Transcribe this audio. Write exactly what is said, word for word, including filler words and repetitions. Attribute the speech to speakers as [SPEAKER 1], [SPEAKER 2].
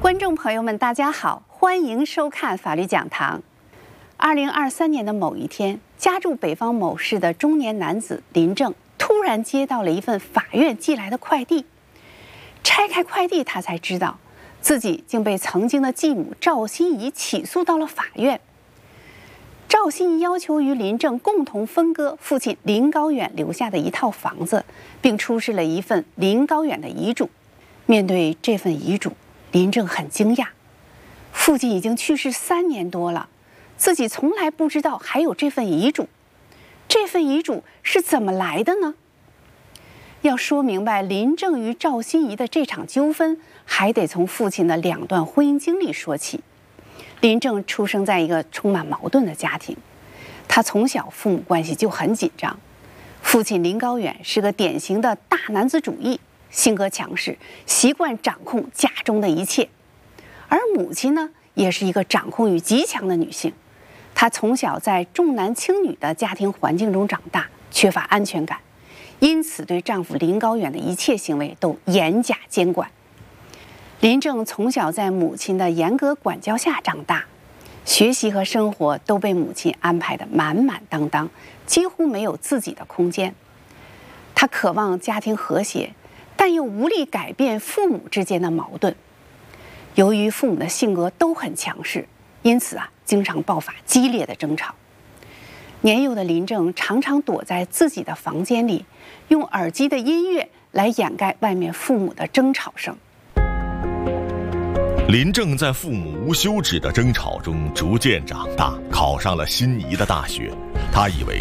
[SPEAKER 1] 观众朋友们，大家好，欢迎收看法律讲堂。二零二三年的某一天，家住北方某市的中年男子林正突然接到了一份法院寄来的快递。拆开快递，他才知道自己竟被曾经的继母赵心怡起诉到了法院。赵心怡要求与林正共同分割父亲林高远留下的一套房子，并出示了一份林高远的遗嘱。面对这份遗嘱，林正很惊讶，父亲已经去世三年多了，自己从来不知道还有这份遗嘱。这份遗嘱是怎么来的呢？要说明白林正与赵心怡的这场纠纷，还得从父亲的两段婚姻经历说起。林正出生在一个充满矛盾的家庭，他从小父母关系就很紧张。父亲林高远是个典型的大男子主义，性格强势，习惯掌控家中的一切。而母亲呢，也是一个掌控欲极强的女性。她从小在重男轻女的家庭环境中长大，缺乏安全感，因此对丈夫林高远的一切行为都严加监管。林正从小在母亲的严格管教下长大，学习和生活都被母亲安排得满满当当，几乎没有自己的空间。他渴望家庭和谐，但又无力改变父母之间的矛盾。由于父母的性格都很强势，因此啊，经常爆发激烈的争吵。年幼的林正常常躲在自己的房间里，用耳机的音乐来掩盖外面父母的争吵声。
[SPEAKER 2] 林正在父母无休止的争吵中逐渐长大，考上了心仪的大学。他以为